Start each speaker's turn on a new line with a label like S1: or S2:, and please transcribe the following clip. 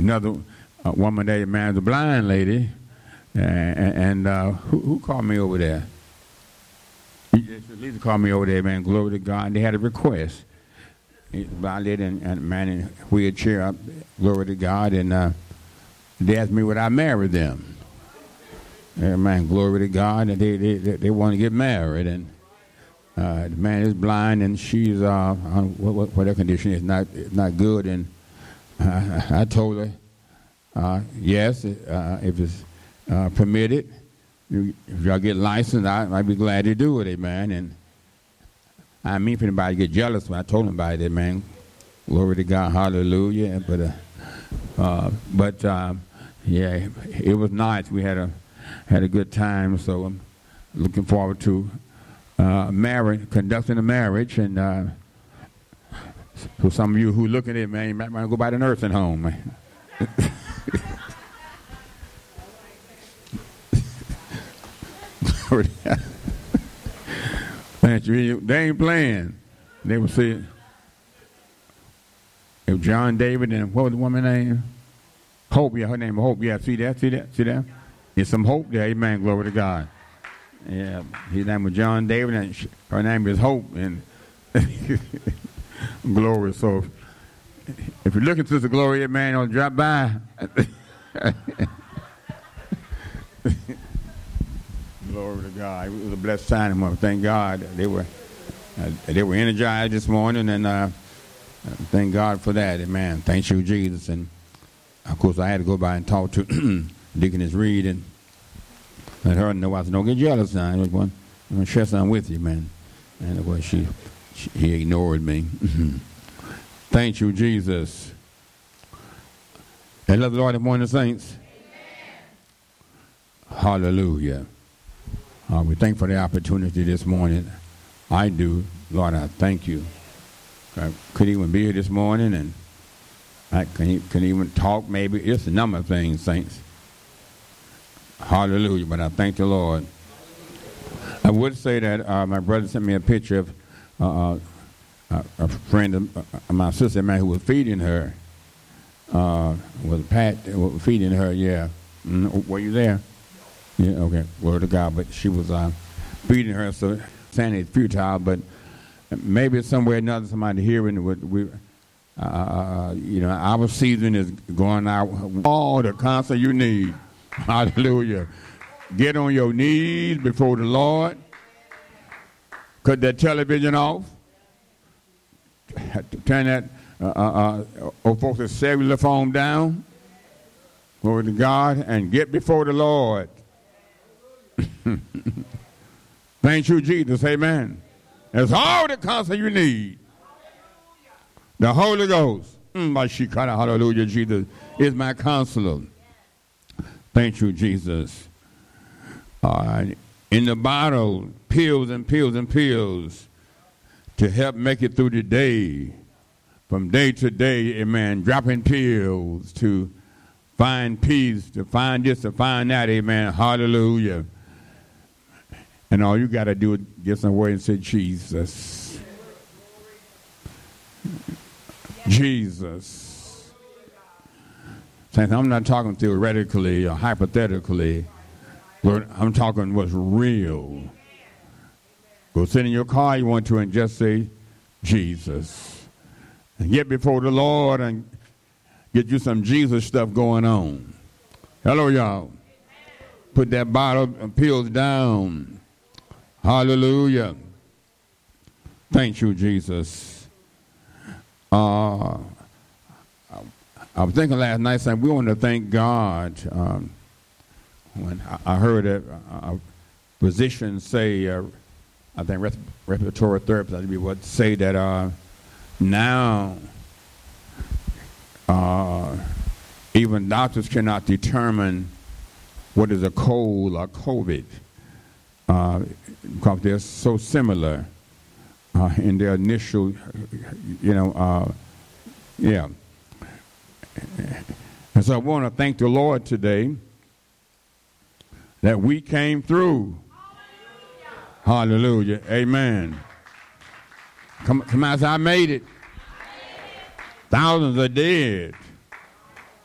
S1: another woman there, man, the blind lady, and who called me over there? Lisa called me over there, man. Glory to God. They had a request. Blind lady and man in wheelchair. Glory to God, and they asked me would I marry them. Man, glory to God, and they want to get married, and the man is blind, and she's what her condition is not good, and I told her yes, if it's permitted, if y'all get licensed, I'd be glad to do it, amen. And I mean for anybody to get jealous when I told anybody that, man, glory to God, hallelujah. But yeah, it was nice. We had a good time, so I'm looking forward to conducting a marriage, and for some of you who look at it, man, you might want to go by the nursing home, man. They ain't playing. They would say, if John David and what was the woman's name? Hope, yeah, her name was Hope. Yeah, see that? There's some hope there, amen, glory to God. Yeah, his name was John David, and her name is Hope, and glory. So if you're looking to the glory, man, don't drop by. Glory to God. It was a blessed time. Thank God they were energized this morning, and thank God for that. Amen. Thank you, Jesus. And of course, I had to go by and talk to Deaconess Reed and let her know. I said, don't get jealous now. I'm going to share something with you, man. And of course, she ignored me. Thank you, Jesus. I love the Lord this morning, saints. Amen. Hallelujah. We thank for the opportunity this morning. I do. Lord, I thank you. I could even be here this morning, and I can even talk maybe. It's a number of things, saints. Hallelujah. But I thank the Lord. I would say that my brother sent me a picture of a friend of my sister, man, who was feeding her. Was Pat feeding her, yeah. Were you there? Yeah, okay. Word to God. But she was feeding her, so saying it's futile, but maybe somewhere or another somebody hearing our season is going out. All the counsel you need. Hallelujah. Get on your knees before the Lord. Cut that television off. Turn that folks' cellular phone down. Glory to God. And get before the Lord. Thank you, Jesus. Amen. That's all the counsel you need. The Holy Ghost. Hallelujah. Jesus is my counselor. Thank you, Jesus. In the bottle, pills and pills and pills to help make it through the day. From day to day, amen. Dropping pills to find peace, to find this, to find that, amen. Hallelujah. And all you got to do is get somewhere and say, Jesus. Jesus. I'm not talking theoretically or hypothetically. Lord, I'm talking what's real. Go sit in your car you want to and just say, Jesus. And get before the Lord and get you some Jesus stuff going on. Hello, y'all. Put that bottle of pills down. Hallelujah. Thank you, Jesus. I was thinking last night, saying we want to thank God. When I heard a physician say, I think respiratory therapist would say that now even doctors cannot determine what is a cold or COVID because they're so similar in their initial, yeah. And so I want to thank the Lord today that we came through. Hallelujah. Amen. Come on, I made it. Thousands are dead.